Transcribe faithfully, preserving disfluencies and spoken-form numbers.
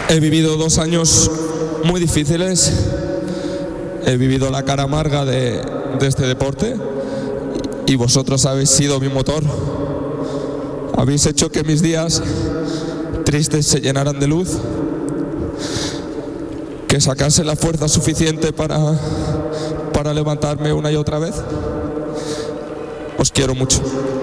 He vivido dos años muy difíciles, he vivido la cara amarga de, de este deporte y vosotros habéis sido mi motor. Habéis hecho que mis días tristes se llenaran de luz, que sacase la fuerza suficiente para, para levantarme una y otra vez. Os quiero mucho.